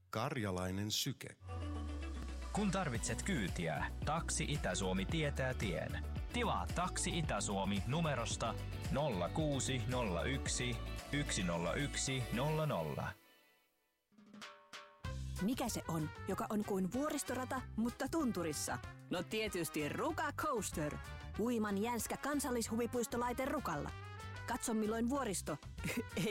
Karjalainen syke. Kun tarvitset kyytiä, Taksi Itä-Suomi tietää tien. Tilaa Taksi Itä-Suomi numerosta 0601 101 00. Mikä se on, joka on kuin vuoristorata, mutta tunturissa? No tietysti Ruka Coaster. Huiman jänskä kansallishuvipuistolaite Rukalla. Katso milloin vuoristo